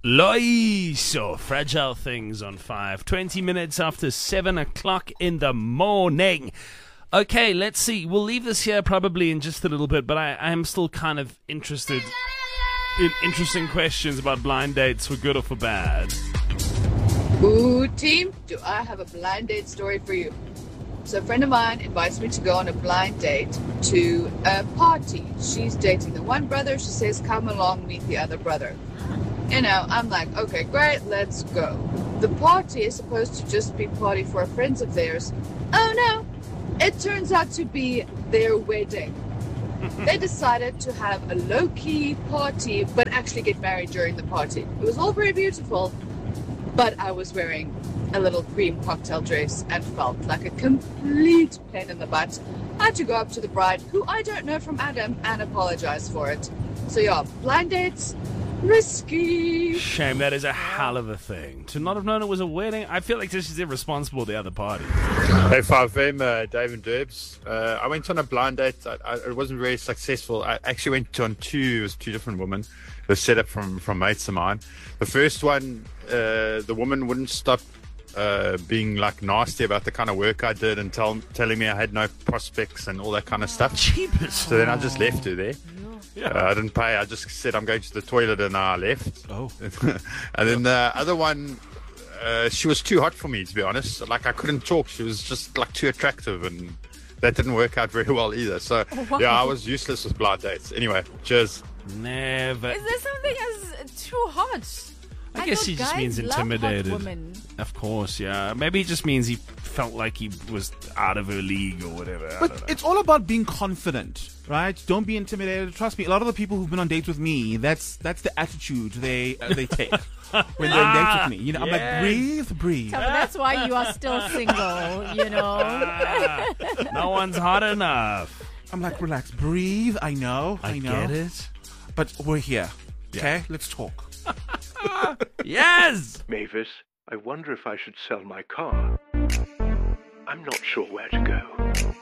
Loiso, Fragile Things on 5. 20 minutes after 7 o'clock in the morning. Okay, let's see. We'll leave this here probably in just a little bit, but I am still kind of interested in interesting questions about blind dates for good or for bad. Ooh, team, do I have a blind date story for you? So a friend of mine invites me to go on a blind date to a party. She's dating the one brother. She says, come along, meet the other brother. You know, I'm like, okay, great, let's go. The party is supposed to just be party for friends of theirs. Oh no, it turns out to be their wedding. They decided to have a low-key party, but actually get married during the party. It was all very beautiful, but I was wearing a little cream cocktail dress and felt like a complete pain in the butt. I had to go up to the bride, who I don't know from Adam, and apologize for it. So yeah, blind dates, risky. Shame, that is a hell of a thing. To not have known it was a wedding, I feel like this is irresponsible, the other party. Hey, 5M, Dave and Derbs. I went on a blind date. It wasn't very successful. I actually went on two different women. They were set up from mates of mine. The first one, the woman wouldn't stop being like nasty about the kind of work I did and telling me I had no prospects and all that kind of stuff. Jeepers. So then I just left her there. Yeah. I didn't pay. I just said I'm going to the toilet and I left. Oh. And then the other one, she was too hot for me, to be honest. Like I couldn't talk. She was just like too attractive, and that didn't work out very well either. So yeah, I was useless with blind dates. Anyway, cheers. Never. Is there something as too hot? I guess he just means intimidated. Women. Of course, yeah. Maybe it just means he felt like he was out of her league or whatever. But it's all about being confident, right? Don't be intimidated. Trust me, a lot of the people who've been on dates with me, that's the attitude they take when they're on dates with me. You know, I'm like, breathe. Tell me that's why you are still single, you know. No one's hot enough. I'm like, relax, breathe. I know. I get it. But we're here. Okay, let's talk. Yes! Mavis, I wonder if I should sell my car. I'm not sure where to go.